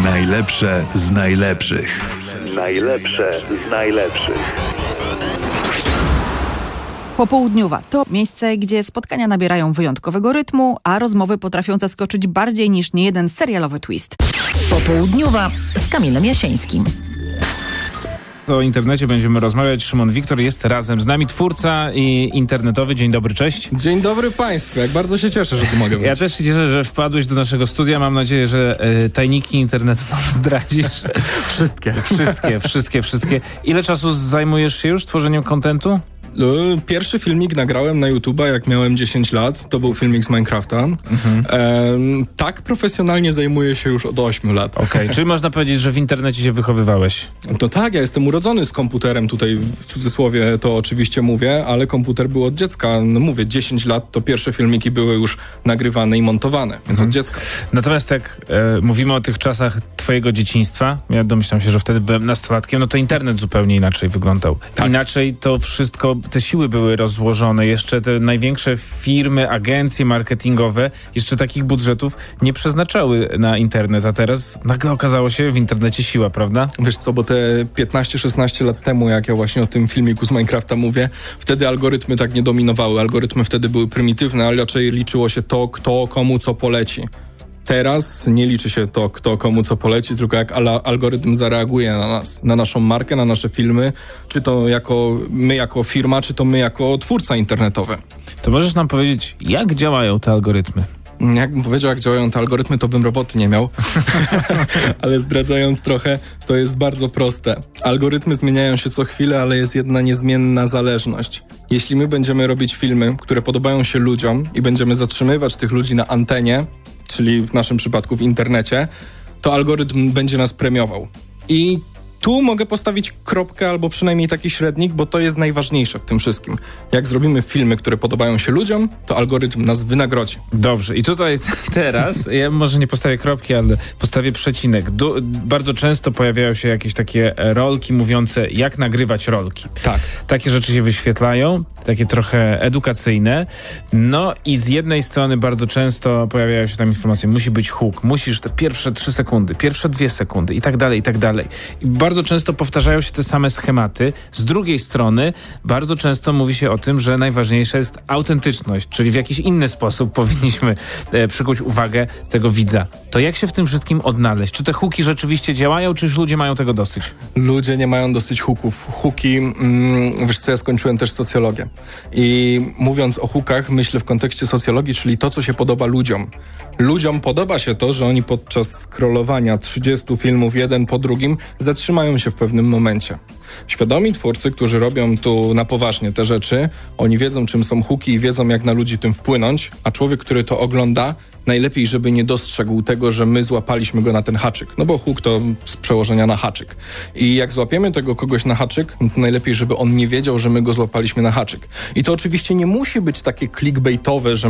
Najlepsze z najlepszych. Najlepsze z najlepszych. Popołudniowa to miejsce, gdzie spotkania nabierają wyjątkowego rytmu, a rozmowy potrafią zaskoczyć bardziej niż niejeden serialowy twist. Popołudniowa z Kamilem Jasińskim. O internecie będziemy rozmawiać. Szymon Wiktor jest razem z nami, twórca internetowy. Dzień dobry, cześć. Dzień dobry Państwu. Jak bardzo się cieszę, że tu mogę być. Ja też się cieszę, że wpadłeś do naszego studia. Mam nadzieję, że tajniki internetu nam zdradzisz. Wszystkie. Ile czasu zajmujesz się już tworzeniem kontentu? Pierwszy filmik nagrałem na YouTube'a, jak miałem 10 lat. To był filmik z Minecrafta. Tak profesjonalnie zajmuję się już od 8 lat. Okej, czyli można powiedzieć, że w internecie się wychowywałeś. No tak, ja jestem urodzony z komputerem. Tutaj w cudzysłowie to oczywiście mówię, ale komputer był od dziecka. No mówię, 10 lat to pierwsze filmiki były już nagrywane i montowane, więc od dziecka. Natomiast jak mówimy o tych czasach twojego dzieciństwa, ja domyślam się, że wtedy byłem nastolatkiem, no to internet zupełnie inaczej wyglądał. Tak. Inaczej to wszystko, te siły były rozłożone. Jeszcze te największe firmy, agencje marketingowe jeszcze takich budżetów nie przeznaczały na internet, a teraz nagle okazało się w internecie siła, prawda? Wiesz co, bo te 15-16 lat temu, jak ja właśnie o tym filmiku z Minecrafta mówię, wtedy algorytmy tak nie dominowały. Algorytmy wtedy były prymitywne, ale raczej liczyło się to, kto komu co poleci. Teraz nie liczy się to, kto komu co poleci, tylko jak algorytm zareaguje na nas, na naszą markę, na nasze filmy, czy to my jako firma, czy to my jako twórca internetowy. To możesz nam powiedzieć, jak działają te algorytmy? Jakbym powiedział, jak działają te algorytmy, to bym roboty nie miał. Ale zdradzając trochę, to jest bardzo proste. Algorytmy zmieniają się co chwilę, ale jest jedna niezmienna zależność. Jeśli my będziemy robić filmy, które podobają się ludziom i będziemy zatrzymywać tych ludzi na antenie, czyli w naszym przypadku w internecie, to algorytm będzie nas premiował. I tu mogę postawić kropkę albo przynajmniej taki średnik, bo to jest najważniejsze w tym wszystkim. Jak zrobimy filmy, które podobają się ludziom, to algorytm nas wynagrodzi. Dobrze. I tutaj teraz, ja może nie postawię kropki, ale postawię przecinek. Bardzo często pojawiają się jakieś takie rolki mówiące, jak nagrywać rolki. Tak. Takie rzeczy się wyświetlają, takie trochę edukacyjne. No i z jednej strony bardzo często pojawiają się tam informacje, musi być hook, musisz te pierwsze 3 sekundy, pierwsze 2 sekundy i tak dalej, i tak dalej. I bardzo często powtarzają się te same schematy. Z drugiej strony bardzo często mówi się o tym, że najważniejsza jest autentyczność, czyli w jakiś inny sposób powinniśmy przykuć uwagę tego widza. To jak się w tym wszystkim odnaleźć? Czy te hooki rzeczywiście działają, czy już ludzie mają tego dosyć? Ludzie nie mają dosyć hooków. Hooki, wiesz co, ja skończyłem też socjologię. I mówiąc o hookach, myślę w kontekście socjologii, czyli to, co się podoba ludziom. Ludziom podoba się to, że oni podczas scrollowania 30 filmów jeden po drugim zatrzymają się w pewnym momencie. Świadomi twórcy, którzy robią tu na poważnie te rzeczy, oni wiedzą, czym są hooki i wiedzą, jak na ludzi tym wpłynąć, a człowiek, który to ogląda, najlepiej, żeby nie dostrzegł tego, że my złapaliśmy go na ten haczyk. No bo hook to z przełożenia na haczyk. I jak złapiemy tego kogoś na haczyk, to najlepiej, żeby on nie wiedział, że my go złapaliśmy na haczyk. I to oczywiście nie musi być takie clickbaitowe, że